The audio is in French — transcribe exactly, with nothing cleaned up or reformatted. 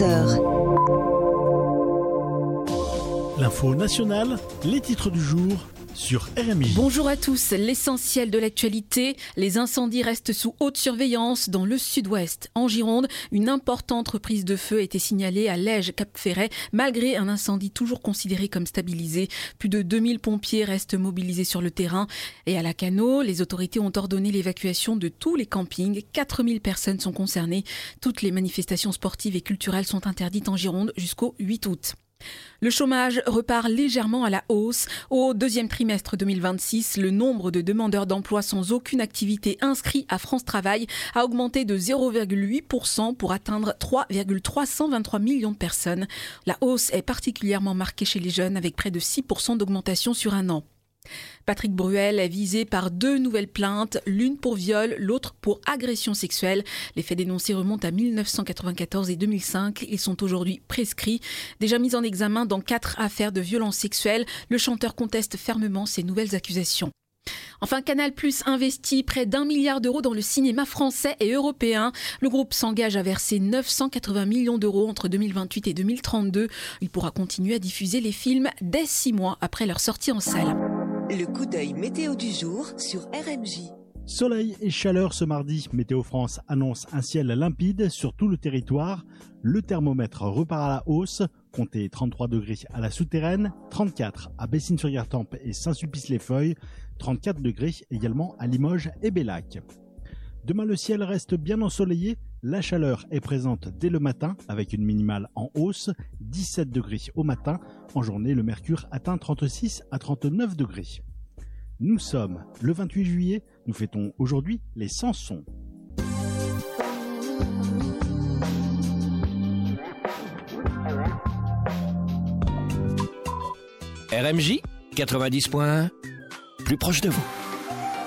heures. L'info nationale, les titres du jour sur R M I. Bonjour à tous, l'essentiel de l'actualité, les incendies restent sous haute surveillance dans le sud-ouest. En Gironde, une importante reprise de feu a été signalée à Lège-Cap-Ferret, malgré un incendie toujours considéré comme stabilisé. Plus de deux mille pompiers restent mobilisés sur le terrain. Et à Lacanau, les autorités ont ordonné l'évacuation de tous les campings. quatre mille personnes sont concernées. Toutes les manifestations sportives et culturelles sont interdites en Gironde jusqu'au huit août. Le chômage repart légèrement à la hausse. Au deuxième trimestre deux mille vingt-six, le nombre de demandeurs d'emploi sans aucune activité inscrits à France Travail a augmenté de zéro virgule huit pour cent pour atteindre trois virgule trois cent vingt-trois millions de personnes. La hausse est particulièrement marquée chez les jeunes avec près de six pour cent d'augmentation sur un an. Patrick Bruel est visé par deux nouvelles plaintes, l'une pour viol, l'autre pour agression sexuelle. Les faits dénoncés remontent à mille neuf cent quatre-vingt-quatorze et deux mille cinq. Ils sont aujourd'hui prescrits. Déjà mis en examen dans quatre affaires de violences sexuelles, le chanteur conteste fermement ces nouvelles accusations. Enfin, Canal+ investit près d'un milliard d'euros dans le cinéma français et européen. Le groupe s'engage à verser neuf cent quatre-vingts millions d'euros entre deux mille vingt-huit et deux mille trente-deux. Il pourra continuer à diffuser les films dès six mois après leur sortie en salle. Le coup d'œil météo du jour sur R M J. Soleil et chaleur ce mardi. Météo France annonce un ciel limpide sur tout le territoire. Le thermomètre repart à la hausse. Comptez trente-trois degrés à la Souterraine, trente-quatre à Bessines-sur-Gartempe et Saint-Sulpice-les-Feuilles, trente-quatre degrés également à Limoges et Bellac. Demain, le ciel reste bien ensoleillé. La chaleur est présente dès le matin avec une minimale en hausse, dix-sept degrés au matin. En journée, le mercure atteint trente-six à trente-neuf degrés. Nous sommes le vingt-huit juillet. Nous fêtons aujourd'hui les cent sons. R M J quatre-vingt-dix point un, plus proche de vous.